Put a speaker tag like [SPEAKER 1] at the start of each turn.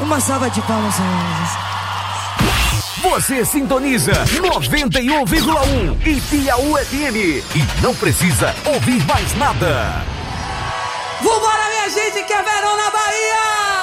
[SPEAKER 1] Uma salva de palmas, senhores.
[SPEAKER 2] Você sintoniza 91,1 e Piauí FM e não precisa ouvir mais nada.
[SPEAKER 1] Vambora, minha gente, que é verão na Bahia!